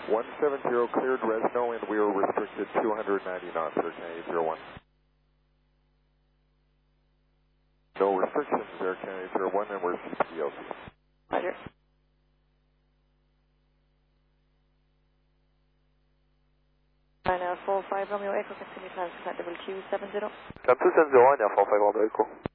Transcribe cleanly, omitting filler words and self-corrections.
170 cleared Resno, and we are restricted 290 knots, Air Canada 01. No restrictions, Air Canada 01, and we're CPDLC. Roger. And 45 Romeo Echo, continue transfer at WQ70. Come 270, 45 Romeo Echo.